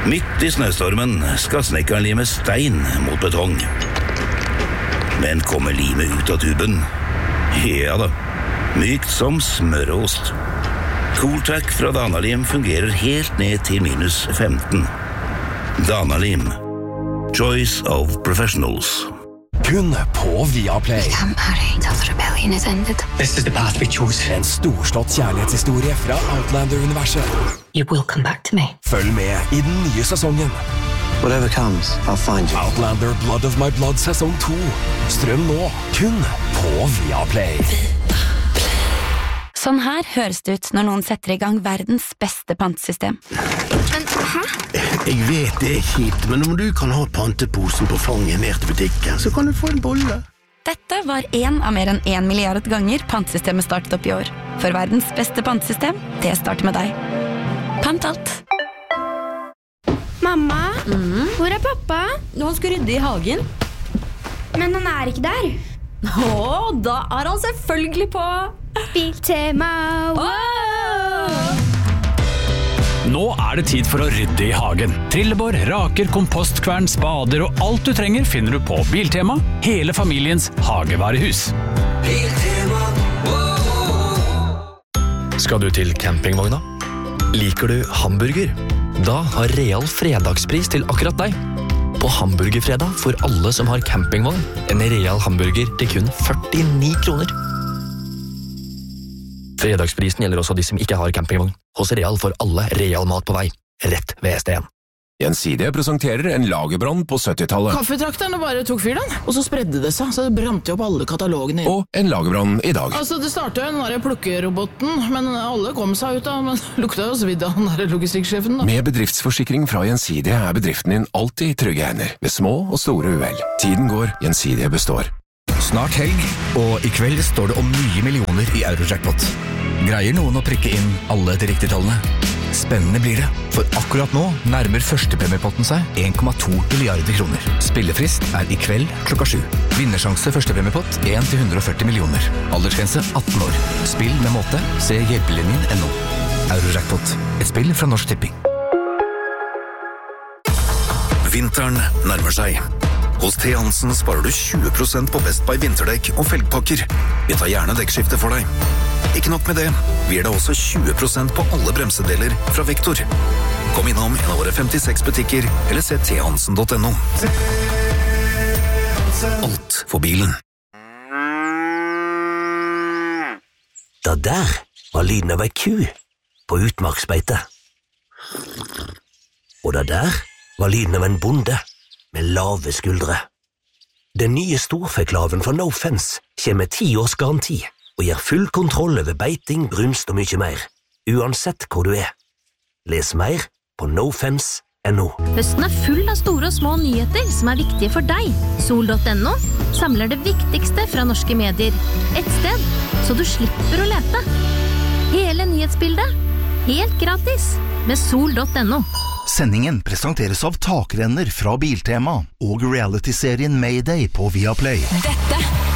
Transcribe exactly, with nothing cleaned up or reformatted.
Midt i snøstormen skal snekkeren lime stein mot betong. Men kommer limet ut av tuben? Ja da, mykt som smørost. Cooltac fra Danalim fungerer helt ned til minus femten. Danalim. Choice of professionals. Kun på Viaplay. We can't marry until the rebellion is ended. This is the path we choose. En storslått kjærlighetshistorie fra Outlander-universet. You will come back to me. Følg med i den nye sesongen. Whatever comes, I'll find you. Outlander Blood of My Blood sesong to. Strøm nå, kun på Viaplay. Sånn her høres det ut når noen setter i gang verdens beste pantesystem. Men, hæ? Jeg vet det er kjipt, men om du kan ha panteposen på fanget ned til butikken, så kan du få en bolle. Dette var en av mer enn en milliard ganger pantesystemet startet opp i år. For verdens beste pantesystem, det starter med deg. Pant alt. Mamma, mm. hvor er pappa? Han skal rydde i hagen. Men han er ikke der. Åh, da er han selvfølgelig på Biltema. Wow! Nå er det tid for å rydde i hagen. Trillebår, raker, kompostkvern, spader og alt du trenger finner du på Biltema, hele familiens hagevarehus. Biltema, Skal du til campingvogna? Liker du hamburger? Da har Real fredagspris til akkurat deg. På hamburgerfredag får alle som har campingvogn en Real hamburger til kun førtini kroner. Fredagsprisen gjelder også de som ikke har campingvogn. Hos Real får alle Real mat på vei, rett ved S D en. Gjensidige presenterer en lagerbrann på syttitallet. Kaffetrakterne bare tok fyr den, og så spredde det seg, så det brant jo opp alle katalogene. Og en lagerbrann i dag. Altså, det startet jo den der plukkeroboten, men alle kom seg ut av, men lukta jo svidd av den der logistikksjefen da. Med bedriftsforsikring fra Gjensidige er bedriften din alltid i trygge hender, ved små og store uhell. Tiden går, Gjensidige består. Snart helg, og i kveld står det om nye millioner i Eurojackpot. Greier noen å prikke inn alle de riktige tallene? Spennende blir det, for akkurat nå nærmer førstepremiepotten seg en komma to milliarder kroner. Spillefrist er i kveld klokka sju. Vinnersjanse førstepremiepott en til hundre og førti millioner. Aldersgrense atten år. Spill med måte. Se hjelpelinjen punktum no. Eurojackpot. Et spill fra Norsk Tipping. Vinteren nærmer seg. Hos T. Hansen sparer du tjue prosent på Best Buy vinterdekk og felgpakker. Vi tar gjerne dekkskifte for deg. Ikke nok med det, vi gir deg også tjue prosent på alle bremsedeler fra Vektor. Kom innom en av våre femtiseks butikker, eller se t hansen punktum no. Alt for bilen. Det der var lyden av ei ku på utmarksbeite. Og det der var lyden av en bonde med lave skuldre. Den nye storfeklaven fra No Fence kommer med ti års garanti og gir full kontroll over beiting, brunst og mye mer, uansett hvor du er. Les mer på no fence punktum no. Høsten er full av store og små nyheter som er viktige for deg. Sol punktum no samler det viktigste fra norske medier. Et sted, så du slipper å lete. Hele nyhetsbildet, helt gratis, med Sol punktum no. Sendingen presenteres av takrenner fra Biltema og reality-serien Mayday på Viaplay. Dette